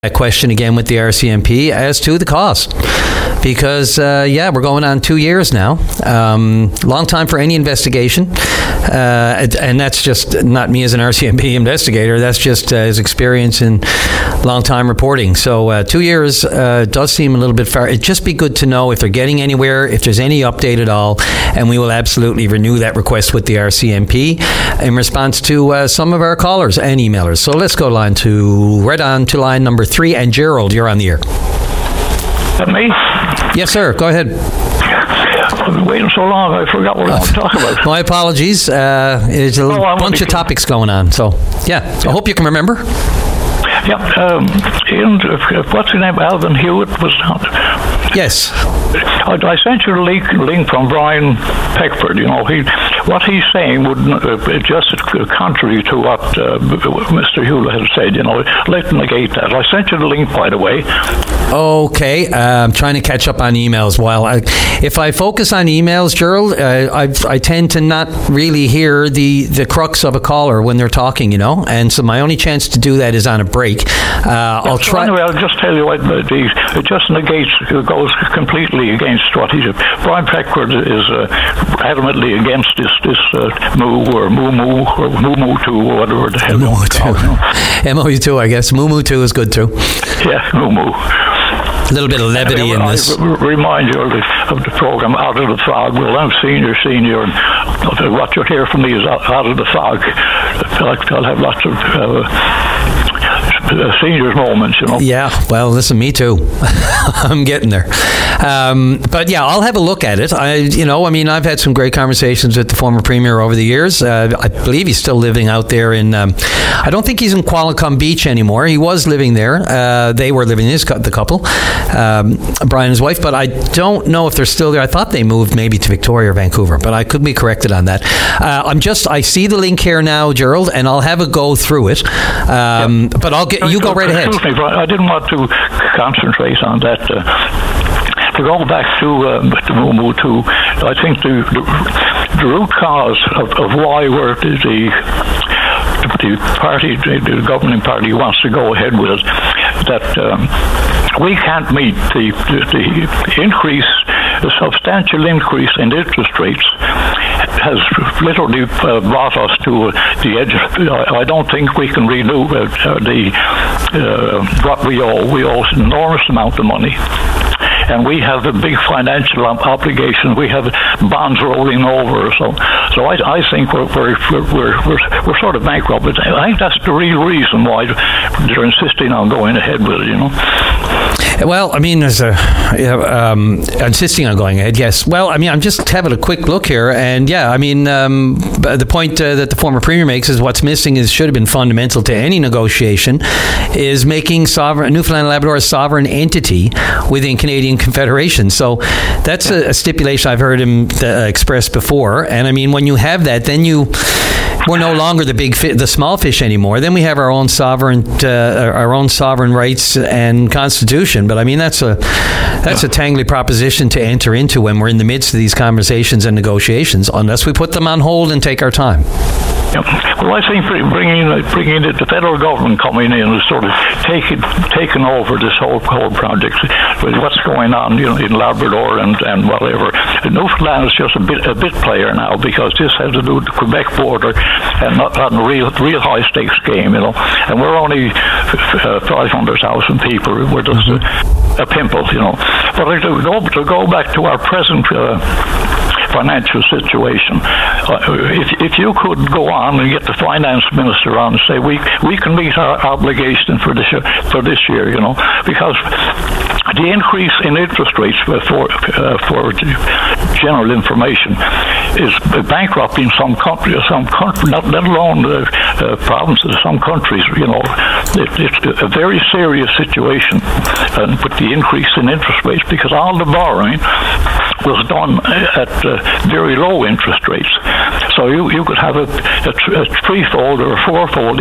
that question again with the RCMP as to the cost. Because, we're going on 2 years now. Long time for any investigation. And that's just not me as an RCMP investigator. That's just his experience in long-time reporting. So 2 years does seem a little bit far. It'd just be good to know if they're getting anywhere, if there's any update at all. And we will absolutely renew that request with the RCMP in response to some of our callers and emailers. So let's go right on to line number 3. And Gerald, you're on the air. Me? Yes, sir. Go ahead. I've been waiting so long, I forgot what I want to talk about. My apologies. There's a bunch of topics going on. So, I hope you can remember. What's his name? Alvin Hewitt was on. Yes. I sent you a link from Brian Peckford. What he's saying would just contrary to what Mr. Hewlett has said. Let's negate that. I sent you the link, by the way. Okay, I'm trying to catch up on emails. If I focus on emails, Gerald, I tend to not really hear the crux of a caller when they're talking, and so my only chance to do that is on a break. I'll try. Anyway, I'll just tell you what it just negates, goes completely against what he said. Brian Peckford is adamantly against this MOO or MOO 2 or whatever the hell. MOU 2, I guess. MOO 2 is good too. Yeah, MOO. A little bit of levity in this. I remind you of the program Out of the Fog. Well, I'm senior, and what you hear from me is Out of the Fog. I'll have lots of seniors moments, Yeah, well, listen, me too. I'm getting there. But I'll have a look at it. I've had some great conversations with the former premier over the years. I believe he's still living out there in, I don't think he's in Qualicum Beach anymore. He was living there. They were living, the couple, Brian and his wife, but I don't know if they're still there. I thought they moved maybe to Victoria or Vancouver, but I could be corrected on that. I see the link here now, Gerald, and I'll have a go through it. But you go right ahead. Excuse me, I didn't want to concentrate on that. To go back to MOO 2, I think the root cause of why the governing party wants to go ahead with it, that we can't meet the substantial increase in interest rates has literally brought us to the edge. I don't think we can renew what we owe. We owe an enormous amount of money. And we have a big financial obligation. We have bonds rolling over. So I think we're sort of bankrupt. I think that's the real reason why they're insisting on going ahead with it. Well, there's insisting on going ahead. Yes. Well, I'm just having a quick look here, and the point that the former premier makes is what's missing should have been fundamental to any negotiation, is making Newfoundland and Labrador a sovereign entity within Canadian Confederation. So that's a stipulation I've heard him express before. And when you have that, then we're no longer the small fish anymore. Then we have our own sovereign rights and constitution. But that's a tangly proposition to enter into when we're in the midst of these conversations and negotiations, unless we put them on hold and take our time. Well, I think bringing the federal government coming in and sort of taking over this whole project with what's going on, in Labrador and whatever. Newfoundland is just a bit player now, because this has to do with the Quebec border and not a real high stakes game, And we're only 500,000 people. We're just a pimple, But to go back to our present financial situation, if you could go on and get the finance minister on and say we can meet our obligation for this year, because the increase in interest rates for general information is bankrupting some countries, not let alone provinces, some countries. It's a very serious situation, and with the increase in interest rates, because all the borrowing was done at very low interest rates. So you could have a threefold or a fourfold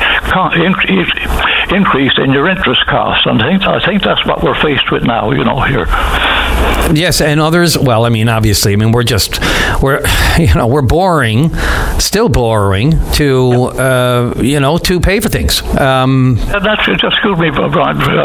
increase in your interest costs, and I think that's what we're faced with now, here. Yes, and others. Well, I mean, obviously, I mean, we're still borrowing to to pay for things. And that's just, excuse me, Brian.